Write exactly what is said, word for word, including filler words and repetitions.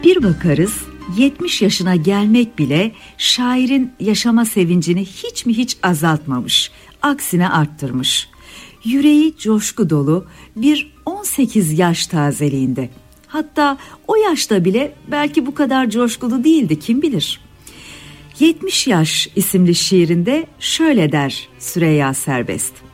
Bir bakarız yetmiş yaşına gelmek bile şairin yaşama sevincini hiç mi hiç azaltmamış, aksine arttırmış. Yüreği coşku dolu bir on sekiz yaş tazeliğinde. Hatta o yaşta bile belki bu kadar coşkulu değildi, kim bilir. yetmiş Yaş isimli şiirinde şöyle der Süreyya Serbest: